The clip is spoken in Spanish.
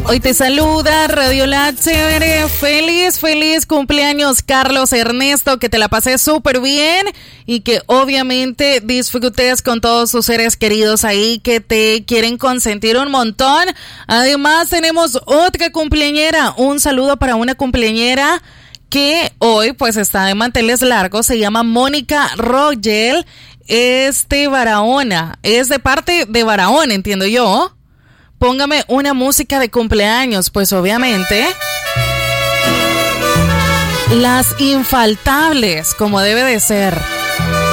Hoy te saluda Radio La Chévere. Feliz cumpleaños, Carlos Ernesto. Que te la pases súper bien y que obviamente disfrutes con todos tus seres queridos ahí que te quieren consentir un montón. Además, tenemos otra cumpleañera. Un saludo para una cumpleañera que hoy pues está de manteles largos. Se llama Mónica Rogel. Es de Barahona. Es de parte de Barahona, entiendo yo. Póngame una música de cumpleaños, pues obviamente las infaltables, como debe de ser.